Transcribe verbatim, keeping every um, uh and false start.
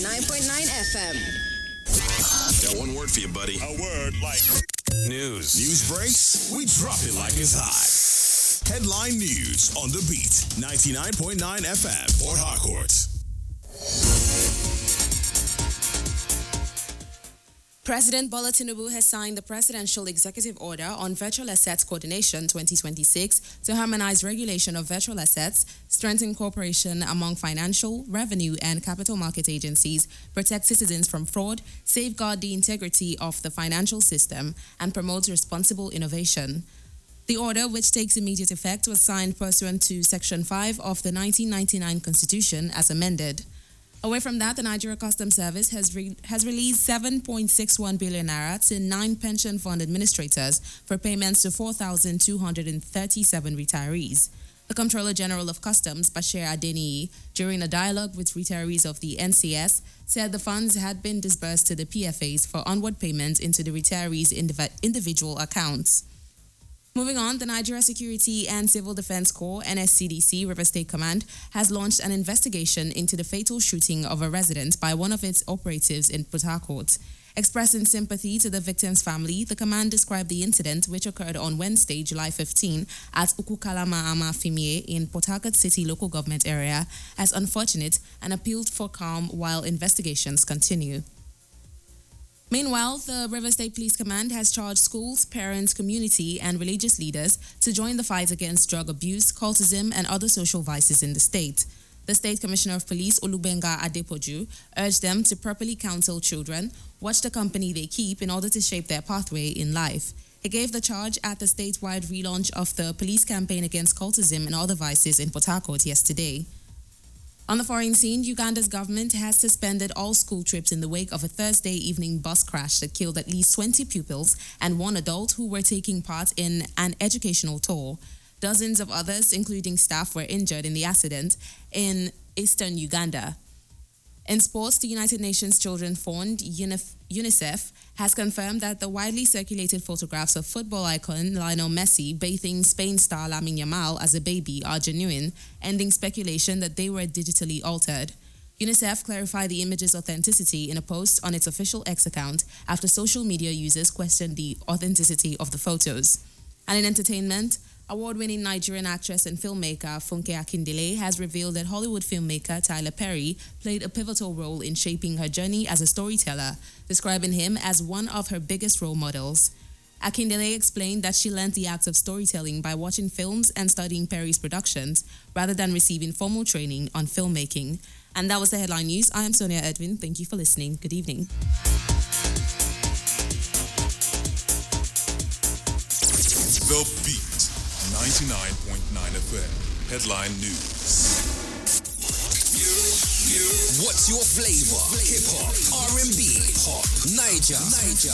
ninety-nine point nine F M. Got one word for you, buddy. A word like news. News breaks, we drop it like it's hot. Headline news on the beat. ninety-nine point nine F M, Port Harcourt. President Bola Tinubu has signed the Presidential Executive Order on Virtual Assets Coordination twenty twenty-six to harmonize regulation of virtual assets, strengthen cooperation among financial, revenue, and capital market agencies, protect citizens from fraud, safeguard the integrity of the financial system, and promote responsible innovation. The order, which takes immediate effect, was signed pursuant to Section five of the nineteen ninety-nine Constitution as amended. Away from that, the Nigeria Customs Service has re- has released seven point six one billion naira to nine pension fund administrators for payments to four thousand two hundred thirty-seven retirees. The Comptroller General of Customs, Bashir Adeniyi, during a dialogue with retirees of the N C S, said the funds had been disbursed to the P F As for onward payments into the retirees' indiv- individual accounts. Moving on, the Nigeria Security and Civil Defense Corps, N S C D C, River State Command, has launched an investigation into the fatal shooting of a resident by one of its operatives in Port Harcourt. Expressing sympathy to the victim's family, the command described the incident, which occurred on Wednesday, July fifteenth, at Ukukalama Ama Fimie in Port Harcourt City local government area, as unfortunate and appealed for calm while investigations continue. Meanwhile, the River State Police Command has charged schools, parents, community, and religious leaders to join the fight against drug abuse, cultism, and other social vices in the state. The State Commissioner of Police, Olubenga Adepoju, urged them to properly counsel children, watch the company they keep in order to shape their pathway in life. He gave the charge at the statewide relaunch of the police campaign against cultism and other vices in Port Harcourt yesterday. On the foreign scene, Uganda's government has suspended all school trips in the wake of a Thursday evening bus crash that killed at least twenty pupils and one adult who were taking part in an educational tour. Dozens of others, including staff, were injured in the accident in eastern Uganda. In sports, the United Nations Children's Fund, UNICEF, has confirmed that the widely circulated photographs of football icon Lionel Messi bathing Spain star Lamine Yamal as a baby are genuine, ending speculation that they were digitally altered. UNICEF clarified the image's authenticity in a post on its official X account after social media users questioned the authenticity of the photos. And in entertainment, award-winning Nigerian actress and filmmaker Funke Akindele has revealed that Hollywood filmmaker Tyler Perry played a pivotal role in shaping her journey as a storyteller, describing him as one of her biggest role models. Akindele explained that she learned the act of storytelling by watching films and studying Perry's productions, rather than receiving formal training on filmmaking. And that was the headline news. I am Sonia Edwin. Thank you for listening. Good evening. The Beat, ninety-nine point nine F M. Headline news. What's your flavor? Hip hop, R and B, pop, Niger, Niger.